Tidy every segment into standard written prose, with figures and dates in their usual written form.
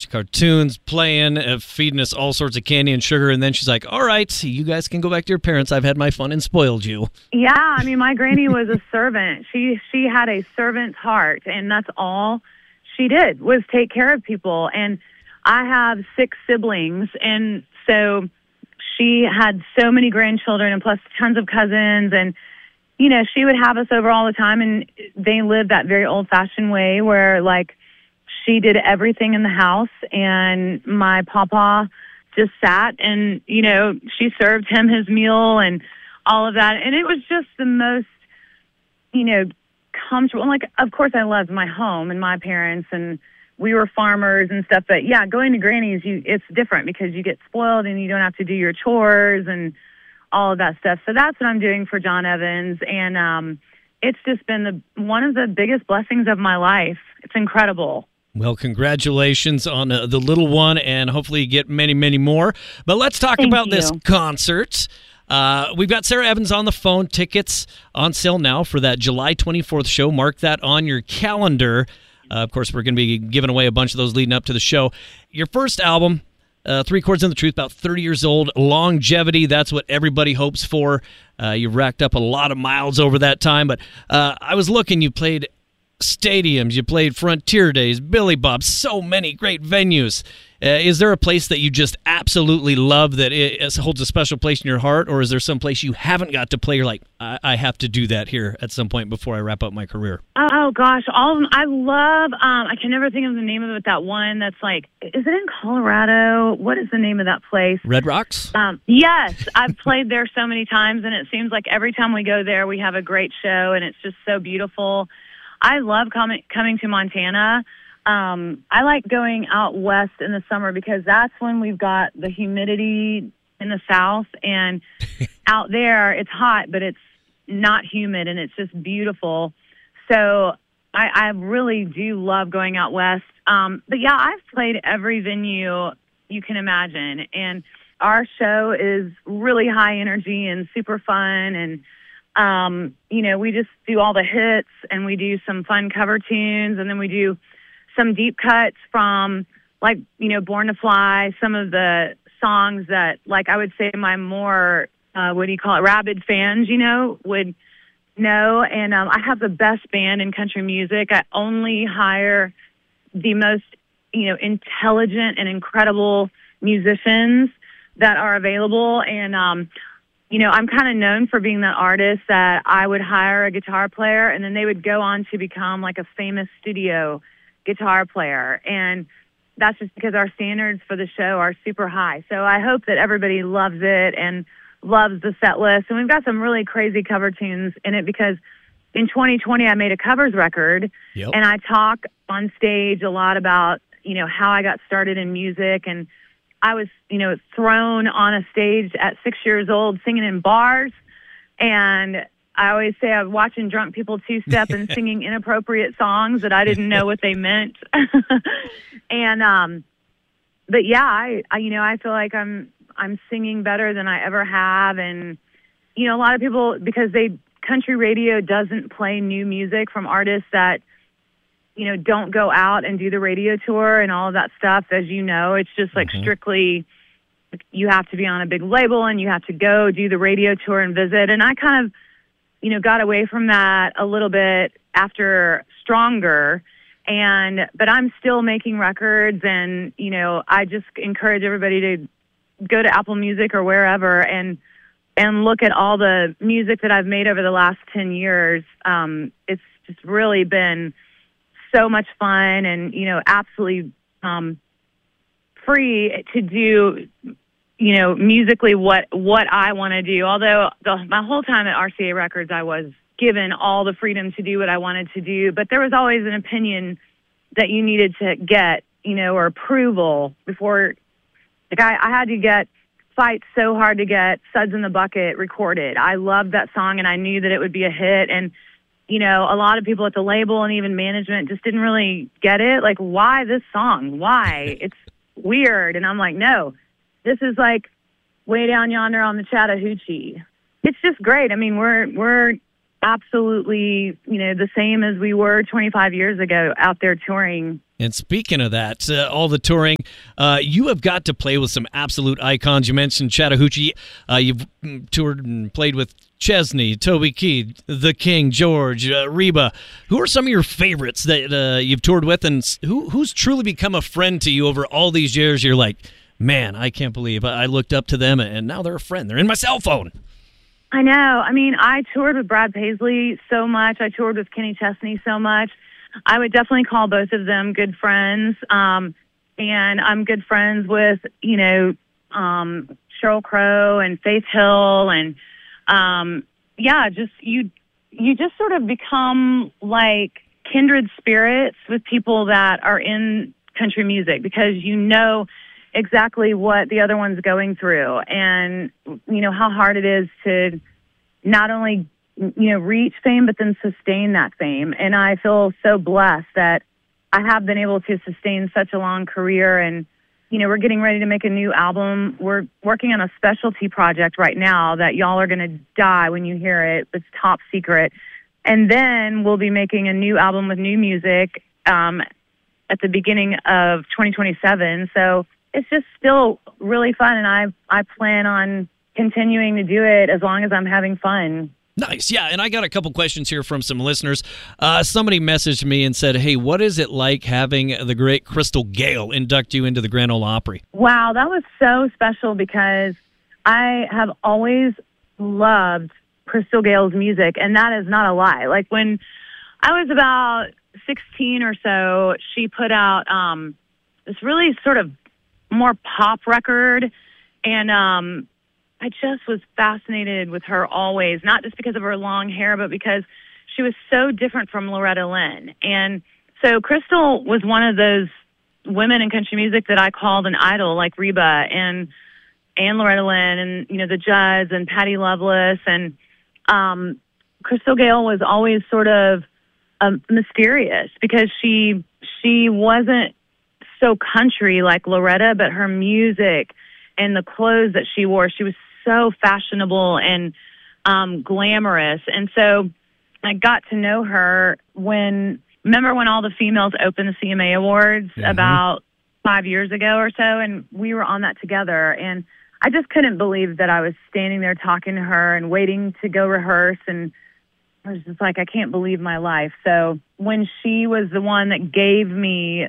cartoons, playing, feeding us all sorts of candy and sugar, and then she's like, all right, you guys can go back to your parents. I've had my fun and spoiled you. Yeah, I mean, my granny was a servant. She had a servant's heart, and that's all she did was take care of people. And I have 6 siblings, and so she had so many grandchildren and plus tons of cousins, and you know, she would have us over all the time, and they lived that very old-fashioned way where, like, she did everything in the house, and my papa just sat and, you know, she served him his meal and all of that. And it was just the most, you know, comfortable. Like, of course, I loved my home and my parents, and we were farmers and stuff. But, yeah, going to Granny's, it's different because you get spoiled and you don't have to do your chores and all of that stuff. So that's what I'm doing for John Evans. And it's just been one of the biggest blessings of my life. It's incredible. Well, congratulations on the little one, and hopefully you get many, many more. But let's talk about this concert. We've got Sara Evans on the phone. Tickets on sale now for that July 24th show. Mark that on your calendar. Of course, we're going to be giving away a bunch of those leading up to the show. Your first album, 3 Chords and the Truth, about 30 years old. Longevity, that's what everybody hopes for. You've racked up a lot of miles over that time. But I was looking, you played stadiums, you played Frontier Days, Billy Bob, so many great venues. Is there a place that you just absolutely love that it holds a special place in your heart, or is there some place you haven't got to play? You're like, I have to do that here at some point before I wrap up my career. Oh gosh, all of them. I love. I can never think of the name of it. That one that's like, is it in Colorado? What is the name of that place? Red Rocks. Yes, I've played there so many times, and it seems like every time we go there, we have a great show, and it's just so beautiful. I love coming to Montana. I like going out west in the summer because that's when we've got the humidity in the south, and out there it's hot, but it's not humid, and it's just beautiful. So I really do love going out west. But yeah, I've played every venue you can imagine, and our show is really high energy and super fun, and you know, we just do all the hits, and we do some fun cover tunes, and then we do some deep cuts from, like, you know, Born to Fly, some of the songs that, like, I would say my more, what do you call it, rabid fans, you know, would know. And I have the best band in country music. I only hire the most, you know, intelligent and incredible musicians that are available. And, you know, I'm kind of known for being that artist that I would hire a guitar player, and then they would go on to become like a famous studio guitar player. And that's just because our standards for the show are super high. So I hope that everybody loves it and loves the set list. And we've got some really crazy cover tunes in it because in 2020 I made a covers record. Yep. And I talk on stage a lot about, you know, how I got started in music. And I was, you know, thrown on a stage at 6 years old singing in bars. And I always say I was watching drunk people two-step and singing inappropriate songs that I didn't know what they meant. And, but yeah, I, you know, I feel like I'm singing better than I ever have. And, you know, a lot of people, because country radio doesn't play new music from artists that, you know, don't go out and do the radio tour and all of that stuff. As you know, it's just like strictly, you have to be on a big label and you have to go do the radio tour and visit. And I kind of, you know, got away from that a little bit after Stronger, but I'm still making records, and, you know, I just encourage everybody to go to Apple Music or wherever and look at all the music that I've made over the last 10 years. It's just really been so much fun, and, you know, absolutely free to do, you know, musically what I want to do. Although my whole time at RCA Records, I was given all the freedom to do what I wanted to do, but there was always an opinion that you needed to get, you know, or approval before. Like I had to fight so hard to get Suds in the Bucket recorded. I loved that song, and I knew that it would be a hit. And, you know, a lot of people at the label and even management just didn't really get it. Like, why this song? Why? It's weird. And I'm like, no. This is like way down yonder on the Chattahoochee. It's just great. I mean, we're absolutely, the same as we were 25 years ago out there touring. And speaking of that, all the touring, you have got to play with some absolute icons. You mentioned Chattahoochee. You've toured and played with Chesney, Toby Keith, The King, George, Reba. Who are some of your favorites that you've toured with, and who's truly become a friend to you over all these years? You're like, man, I can't believe I looked up to them, and now they're a friend. They're in my cell phone. I know. I mean, I toured with Brad Paisley so much. I toured with Kenny Chesney so much. I would definitely call both of them good friends. And I'm good friends with, Sheryl Crow and Faith Hill. And, you just sort of become like kindred spirits with people that are in country music, because you know exactly what the other one's going through, and how hard it is to not only reach fame but then sustain that fame. And I feel so blessed that I have been able to sustain such a long career. And we're getting ready to make a new album. We're working on a specialty project right now that y'all are going to die when you hear it. It's top secret. And then we'll be making a new album with new music at the beginning of 2027. So it's just still really fun, and I plan on continuing to do it as long as I'm having fun. Nice. Yeah, and I got a couple questions here from some listeners. Somebody messaged me and said, hey, what is it like having the great Crystal Gayle induct you into the Grand Ole Opry? Wow, that was so special, because I have always loved Crystal Gayle's music, and that is not a lie. Like, when I was about 16 or so, she put out this really sort of more pop record, and I just was fascinated with her always, not just because of her long hair, but because she was so different from Loretta Lynn. And so Crystal was one of those women in country music that I called an idol, like Reba and Loretta Lynn and the Judds and Patti Loveless. And Crystal Gayle was always sort of mysterious, because she wasn't so country like Loretta, but her music and the clothes that she wore, she was so fashionable and glamorous. And so I got to know her remember when all the females opened the CMA Awards about 5 years ago or so, and we were on that together. And I just couldn't believe that I was standing there talking to her and waiting to go rehearse, and I was just like, I can't believe my life. So when she was the one that gave me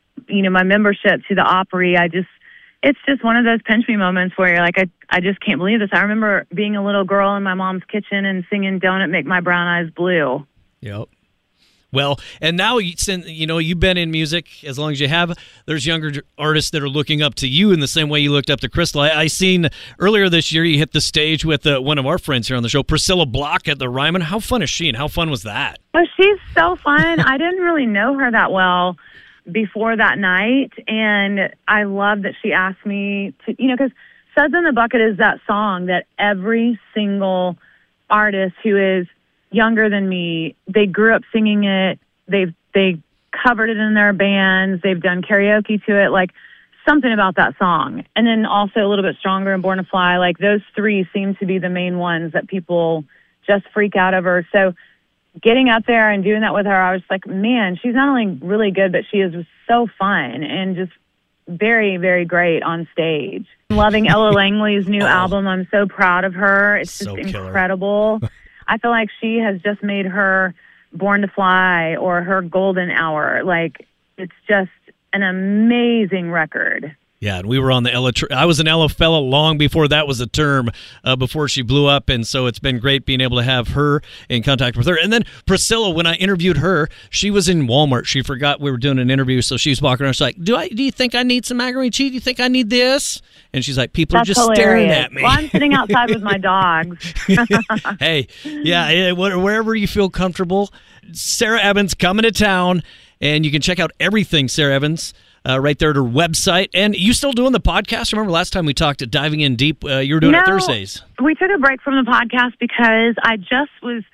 my membership to the Opry, it's just one of those pinch me moments where you're like, I just can't believe this. I remember being a little girl in my mom's kitchen and singing "Don't It Make My Brown Eyes Blue." Yep. Well, and now since you've been in music as long as you have, there's younger artists that are looking up to you in the same way you looked up to Crystal. I seen earlier this year you hit the stage with one of our friends here on the show, Priscilla Block, at the Ryman. How fun is she, and how fun was that? Oh, she's so fun. I didn't really know her that well before that night, and I love that she asked me to, because Suds in the Bucket is that song that every single artist who is younger than me, they grew up singing it, they covered it in their bands, they've done karaoke to it, like something about that song. And then also A Little Bit Stronger and Born to Fly, like those three seem to be the main ones that people just freak out over. So getting out there and doing that with her, I was like, man, she's not only really good, but she is so fun and just very, very great on stage. Loving Ella Langley's new album. I'm so proud of her. It's just incredible. I feel like she has just made her Born to Fly or her golden hour. Like, it's just an amazing record. Yeah, and we were on the Ella. I was an Ella fella long before that was a term, before she blew up, and so it's been great being able to have her in contact with her. And then Priscilla, when I interviewed her, she was in Walmart. She forgot we were doing an interview, so she was walking around. She's like, "Do you think I need some macaroni and cheese? Do you think I need this?" And she's like, "People are just hilarious. Staring at me." Well, I'm sitting outside with my dogs. Hey, yeah, wherever you feel comfortable. Sara Evans coming to town, and you can check out everything Sara Evans. Right there at her website. And you still doing the podcast? Remember last time we talked Diving In Deep, you were doing it Thursdays. We took a break from the podcast because I just was,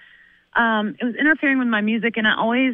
it was interfering with my music. And I always,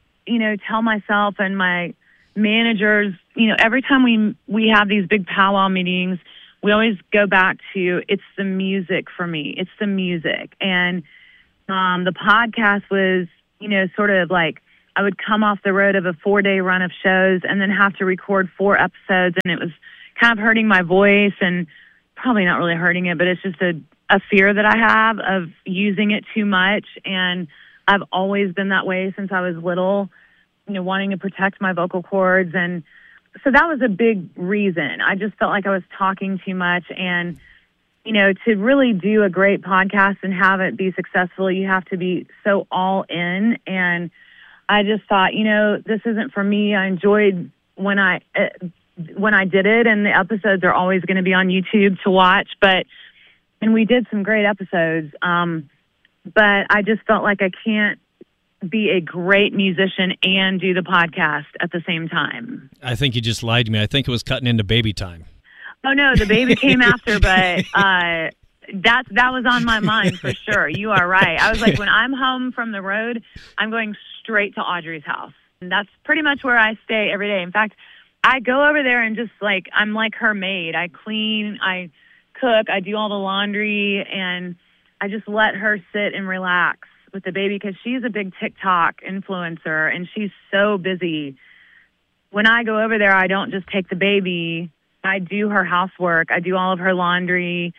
tell myself and my managers, every time we have these big powwow meetings, we always go back to, it's the music for me. It's the music. And The podcast was, sort of like I would come off the road of a 4-day run of shows and then have to record 4 episodes, and it was kind of hurting my voice, and probably not really hurting it, but it's just a fear that I have of using it too much. And I've always been that way since I was little, wanting to protect my vocal cords. And so that was a big reason. I just felt like I was talking too much. And, to really do a great podcast and have it be successful, you have to be so all in. And I just thought, this isn't for me. I enjoyed when I did it, and the episodes are always going to be on YouTube to watch. And we did some great episodes. But I just felt like I can't be a great musician and do the podcast at the same time. I think you just lied to me. I think it was cutting into baby time. Oh, no, the baby came after, but that was on my mind for sure. You are right. I was like, when I'm home from the road, I'm going straight to Audrey's house. And that's pretty much where I stay every day. In fact, I go over there and just I'm like her maid. I clean, I cook, I do all the laundry, and I just let her sit and relax with the baby because she's a big TikTok influencer and she's so busy. When I go over there, I don't just take the baby. I do her housework. I do all of her laundry.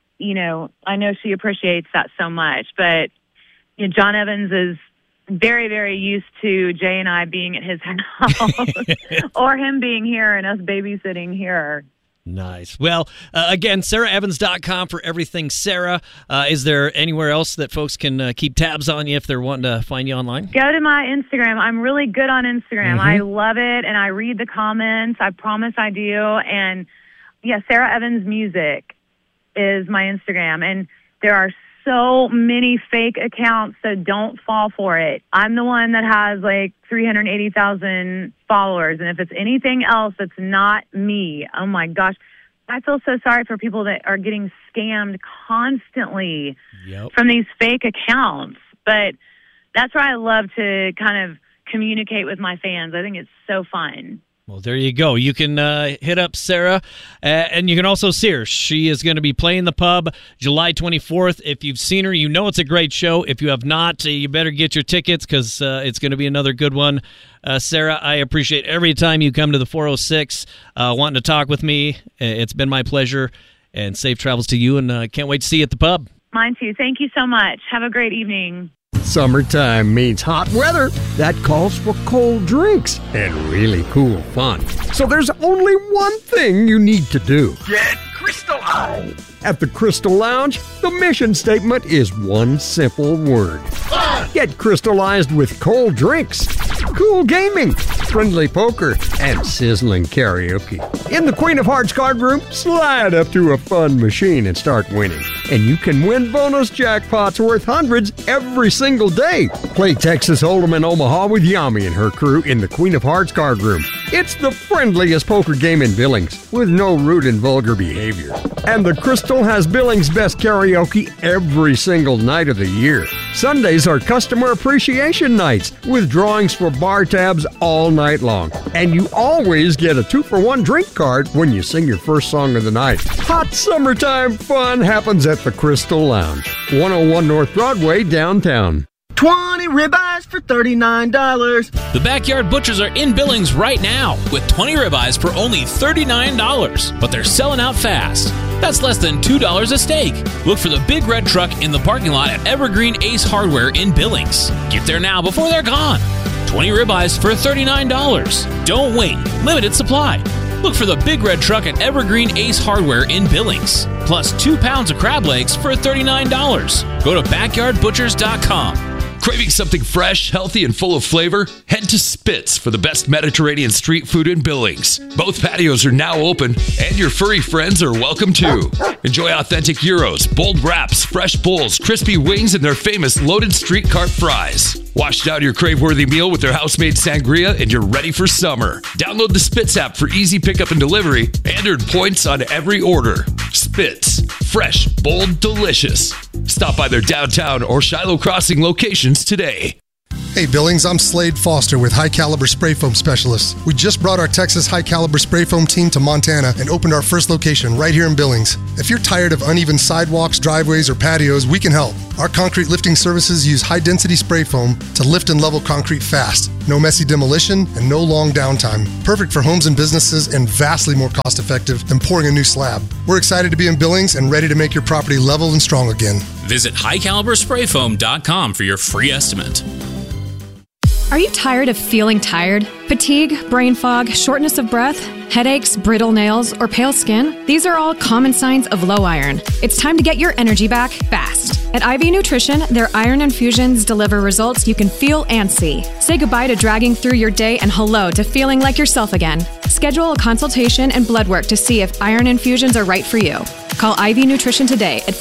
I know she appreciates that so much. But John Evans is very, very used to Jay and I being at his house or him being here and us babysitting here. Nice. Well, again, SarahEvans.com for everything Sarah. Is there anywhere else that folks can keep tabs on you if they're wanting to find you online? Go to my Instagram. I'm really good on Instagram. I love it, and I read the comments. I promise I do. And, Sarah Evans Music is my Instagram. And there are so many fake accounts, so don't fall for it. I'm the one that has 380,000 followers, and if it's anything else that's not me, oh my gosh, I feel so sorry for people that are getting scammed constantly from these fake accounts. But that's where I love to kind of communicate with my fans. I think it's so fun. Well, there you go. You can hit up Sarah, and you can also see her. She is going to be playing the pub July 24th. If you've seen her, you know it's a great show. If you have not, you better get your tickets because it's going to be another good one. Sarah, I appreciate every time you come to the 406 wanting to talk with me. It's been my pleasure, and safe travels to you, and can't wait to see you at the pub. Mine too. Thank you so much. Have a great evening. Summertime means hot weather. That calls for cold drinks and really cool fun. So there's only one thing you need to do. Get crystallized. At the Crystal Lounge, the mission statement is one simple word. Fun. Get crystallized with cold drinks, cool gaming, friendly poker, and sizzling karaoke. In the Queen of Hearts card room, slide up to a fun machine and start winning. And you can win bonus jackpots worth hundreds every single day. Play Texas Hold'em in Omaha with Yami and her crew in the Queen of Hearts card room. It's the friendliest poker game in Billings, with no rude and vulgar behavior. And the Crystal has Billings' best karaoke every single night of the year. Sundays are customer appreciation nights, with drawings for bar tabs all night long. And you always get a 2-for-1 drink card when you sing your first song of the night. Hot summertime fun happens at the Crystal Lounge, 101 North Broadway, downtown. 20 ribeyes for $39. The Backyard Butchers are in Billings right now with 20 ribeyes for only $39, but they're selling out fast. That's less than $2 a steak. Look for the big red truck in the parking lot at Evergreen Ace Hardware in Billings. Get there now before they're gone. 20 ribeyes for $39. Don't wait. Limited supply. Look for the big red truck at Evergreen Ace Hardware in Billings. Plus 2 pounds of crab legs for $39. Go to backyardbutchers.com. Craving something fresh, healthy, and full of flavor? Head to Spitz for the best Mediterranean street food in Billings. Both patios are now open, and your furry friends are welcome too. Enjoy authentic gyros, bold wraps, fresh bowls, crispy wings, and their famous loaded street cart fries. Wash down your crave-worthy meal with their house-made sangria, and you're ready for summer. Download the Spitz app for easy pickup and delivery, and earn points on every order. Spitz. Fresh, bold, delicious. Stop by their downtown or Shiloh Crossing locations today. Hey Billings, I'm Slade Foster with High Caliber Spray Foam Specialists. We just brought our Texas High Caliber Spray Foam team to Montana and opened our first location right here in Billings. If you're tired of uneven sidewalks, driveways, or patios, we can help. Our concrete lifting services use high-density spray foam to lift and level concrete fast. No messy demolition and no long downtime. Perfect for homes and businesses and vastly more cost-effective than pouring a new slab. We're excited to be in Billings and ready to make your property level and strong again. Visit highcalibersprayfoam.com for your free estimate. Are you tired of feeling tired? Fatigue, brain fog, shortness of breath, headaches, brittle nails, or pale skin? These are all common signs of low iron. It's time to get your energy back fast. At IV Nutrition, their iron infusions deliver results you can feel and see. Say goodbye to dragging through your day and hello to feeling like yourself again. Schedule a consultation and blood work to see if iron infusions are right for you. Call IV Nutrition today at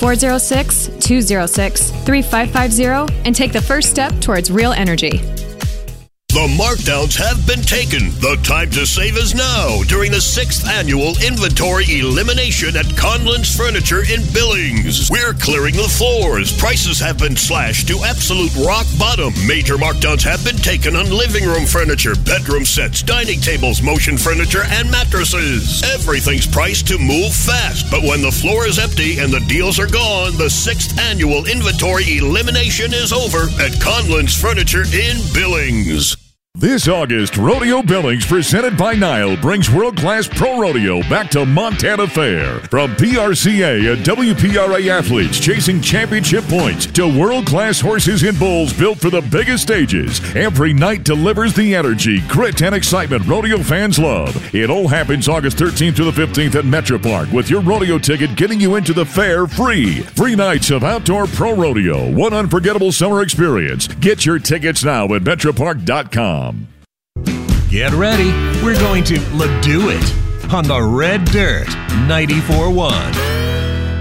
406-206-3550 and take the first step towards real energy. The markdowns have been taken. The time to save is now during the 6th annual inventory elimination at Conlon's Furniture in Billings. We're clearing the floors. Prices have been slashed to absolute rock bottom. Major markdowns have been taken on living room furniture, bedroom sets, dining tables, motion furniture, and mattresses. Everything's priced to move fast, but when the floor is empty and the deals are gone, the 6th annual inventory elimination is over at Conlon's Furniture in Billings. This August, Rodeo Billings, presented by Nile, brings world-class pro rodeo back to Montana Fair. From PRCA and WPRA athletes chasing championship points to world-class horses and bulls built for the biggest stages, every night delivers the energy, grit, and excitement rodeo fans love. It all happens August 13th to the 15th at Metro Park, with your rodeo ticket getting you into the fair free. 3 nights of outdoor pro rodeo, one unforgettable summer experience. Get your tickets now at metropark.com. Get ready. We're going to do it on the Red Dirt 94.1.